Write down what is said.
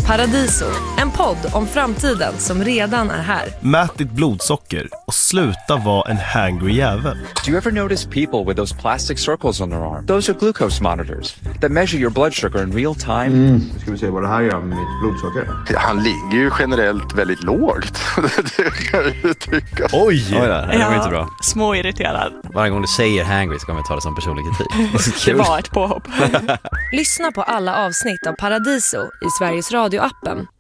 Paradiso, en podd om framtiden som redan är här. Mät ditt blodsocker och sluta vara en hangry jävel. Do you ever notice people with those plastic circles on their arm? Those are glucose monitors that measure your blood sugar in real time. Ska vi se vad det här gör med mitt blodsocker? Han ligger ju generellt väldigt lågt. Det kan jag ju tycka. Oj, det var inte bra. Småirriterad. Varje gång du säger hangry ska man ta det som personlig kritik. Det var ett påhopp. Lyssna på alla avsnitt av Paradiso i Sveriges Radio-appen